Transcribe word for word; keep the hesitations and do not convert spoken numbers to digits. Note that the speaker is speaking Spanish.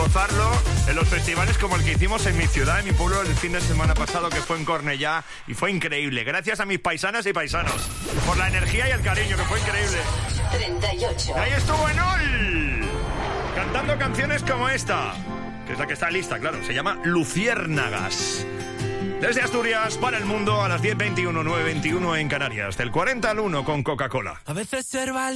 gozarlo en los festivales como el que hicimos en mi ciudad, en mi pueblo, el fin de semana pasado, que fue en Cornellá, y fue increíble. Gracias a mis paisanas y paisanos por la energía y el cariño, que fue increíble. treinta y ocho. Y ahí estuvo Enol, cantando canciones como esta, que es la que está lista, claro, se llama Luciérnagas. Desde Asturias para el mundo a las diez veintiuno, nueve veintiuno en Canarias, del cuarenta al uno con Coca-Cola. A veces ser valiente